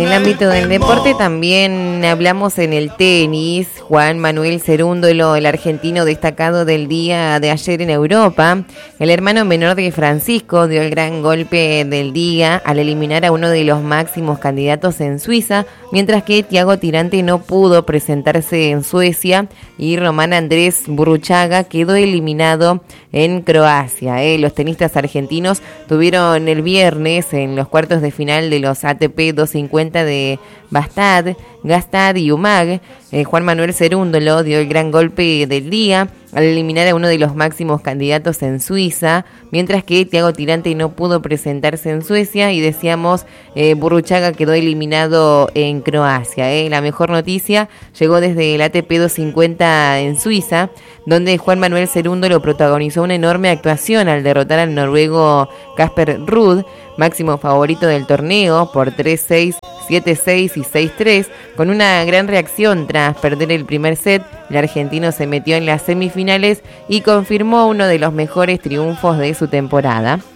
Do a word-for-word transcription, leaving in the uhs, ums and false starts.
En el ámbito del deporte también hablamos en el tenis. Juan Manuel Cerúndolo, el argentino destacado del día de ayer en Europa. El hermano menor de Francisco dio el gran golpe del día al eliminar a uno de los máximos candidatos en Suiza, mientras que Thiago Tirante no pudo presentarse en Suecia y Román Andrés Burruchaga quedó eliminado en Croacia. Eh, los tenistas argentinos tuvieron el viernes en los cuartos de final de los A T P doscientos cincuenta de Bastad, Gastad y Umag. Eh, Juan Manuel Cerúndolo dio el gran golpe del día al eliminar a uno de los máximos candidatos en Suiza, mientras que Thiago Tirante no pudo presentarse en Suecia y decíamos eh, Burruchaga quedó eliminado en Croacia. Eh. La mejor noticia llegó desde el A T P doscientos cincuenta en Suiza, donde Juan Manuel Cerúndolo protagonizó una enorme actuación al derrotar al noruego Casper Ruud, máximo favorito del torneo, por tres seis, siete seis y seis tres. Con una gran reacción tras perder el primer set, el argentino se metió en las semifinales y confirmó uno de los mejores triunfos de su temporada.